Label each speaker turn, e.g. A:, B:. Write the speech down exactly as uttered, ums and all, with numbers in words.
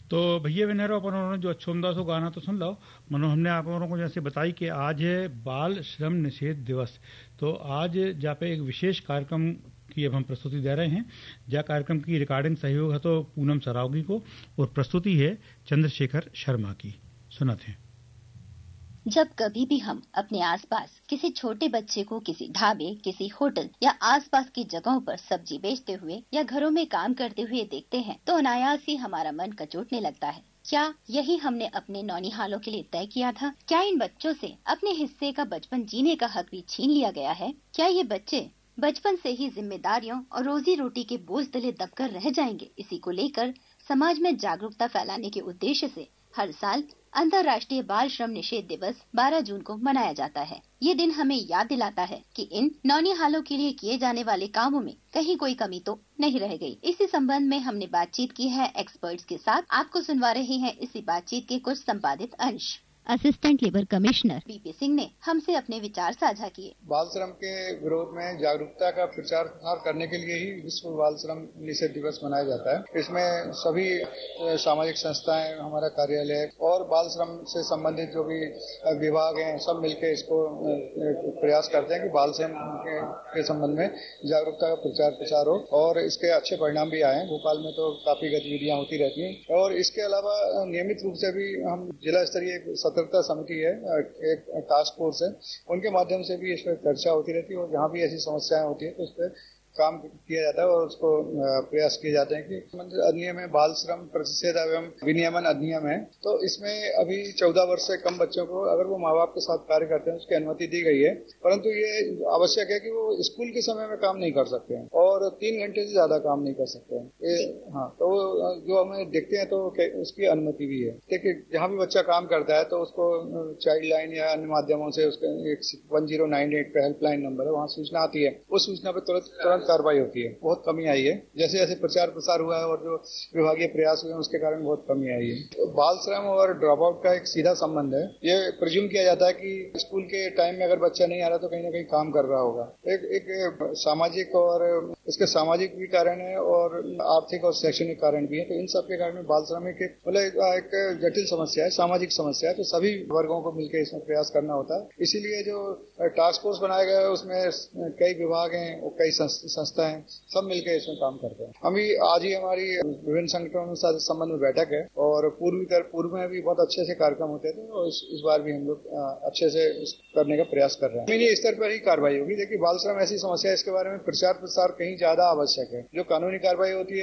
A: तो भैया विनहरो अपन उन्होंने जो अच्छोमदा सो गाना तो सुन लो, मनो हमने आप लोगों को जैसे बताई कि आज है बाल श्रम निषेध दिवस। तो आज जहाँ पे एक विशेष कार्यक्रम की अब हम प्रस्तुति दे रहे हैं, जहाँ कार्यक्रम की रिकॉर्डिंग सहयोग है तो पूनम सरावगी को और प्रस्तुति है चंद्रशेखर शर्मा की। सुनते हैं।
B: जब कभी भी हम अपने आसपास किसी छोटे बच्चे को किसी ढाबे, किसी होटल या आसपास की जगहों पर सब्जी बेचते हुए या घरों में काम करते हुए देखते हैं तो अनायास ही हमारा मन कचोटने लगता है। क्या यही हमने अपने नौनिहालों के लिए तय किया था? क्या इन बच्चों से अपने हिस्से का बचपन जीने का हक भी छीन लिया गया है? क्या ये बच्चे बचपन से ही जिम्मेदारियों और रोजी रोटी के बोझ तले दबकर रह जाएंगे? इसी को लेकर समाज में जागरूकता फैलाने के उद्देश्य से हर साल अंतर्राष्ट्रीय बाल श्रम निषेध दिवस बारह जून को मनाया जाता है। ये दिन हमें याद दिलाता है कि इन नौनिहालों के लिए किए जाने वाले कामों में कहीं कोई कमी तो नहीं रह गई। इसी संबंध में हमने बातचीत की है एक्सपर्ट्स के साथ। आपको सुनवा रहे हैं इसी बातचीत के कुछ संपादित अंश। Assistant labour commissioner BP Singh ने हमसे अपने विचार साझा किए।
C: बाल श्रम के विरोध में जागरूकता का प्रचार प्रसार करने के लिए ही विश्व बाल श्रम निषेध दिवस मनाया जाता है। इसमें सभी सामाजिक संस्थाएं, हमारा कार्यालय और बाल श्रम से संबंधित जो भी विभाग हैं सब मिलकर इसको प्रयास करते हैं कि बाल श्रम के, के संबंध में जागरूकता का प्रचार प्रसार हो और इसके अच्छे परिणाम भी आए। भोपाल में तो काफी गतिविधियां होती रहती हैं और इसके अलावा नियमित रूप से भी हम जिला स्तरीय सतर्कता समिति है, एक टास्क फोर्स है, उनके माध्यम से भी इस पर चर्चा होती रहती है और जहां भी ऐसी समस्याएं होती है तो उस पर काम किया जाता है और उसको प्रयास किए जाते हैं कि अधिनियम है बाल श्रम प्रतिषेध एवं विनियमन अधिनियम है। तो इसमें अभी चौदह वर्ष से कम बच्चों को अगर वो माँ बाप के साथ कार्य करते हैं उसकी अनुमति दी गई है, परंतु ये आवश्यक है कि वो स्कूल के समय में काम नहीं कर सकते हैं और तीन घंटे से ज्यादा काम नहीं कर सकते हैं। हाँ, तो जो हमें देखते हैं तो उसकी अनुमति भी है। देखिए, जहाँ भी बच्चा काम करता है तो उसको चाइल्ड लाइन या अन्य माध्यमों से उसका एक वन जीरो नाइन एट पे हेल्पलाइन नंबर है, वहाँ सूचना आती है। उस सूचना पर तुरंत तुरंत कार्रवाई होती है। बहुत कमी आई है। जैसे जैसे प्रचार प्रसार हुआ है और जो विभागीय प्रयास हुए हैं उसके कारण बहुत कमी आई है। तो बाल श्रम और ड्रॉप आउट का एक सीधा संबंध है। ये प्रिज्यूम किया जाता है कि स्कूल के टाइम में अगर बच्चा नहीं आ रहा तो कहीं ना कहीं काम कर रहा होगा। एक एक सामाजिक और इसके सामाजिक भी कारण है और आर्थिक और शैक्षणिक कारण भी है। तो इन सब के कारण बाल श्रम एक मतलब एक जटिल समस्या है, सामाजिक समस्या है। तो सभी वर्गों को मिलकर इसमें प्रयास करना होता है। इसीलिए जो टास्क फोर्स बनाया गया है उसमें कई विभाग हैं और कई संस्था है, सब मिलकर इसमें काम करते हैं। हम भी आज ही हमारी विभिन्न संगठनों के साथ संबंध में बैठक है और पूर्व कर पूर्व में भी बहुत अच्छे से कार्यक्रम होते थे और इस, इस बार भी हम लोग अच्छे से करने का प्रयास कर रहे हैं। जमीनी स्तर पर ही कार्रवाई होगी। देखिए, बाल श्रम ऐसी समस्या है, इसके बारे में प्रचार प्रसार कहीं ज्यादा आवश्यक है। जो कानूनी कार्रवाई होती है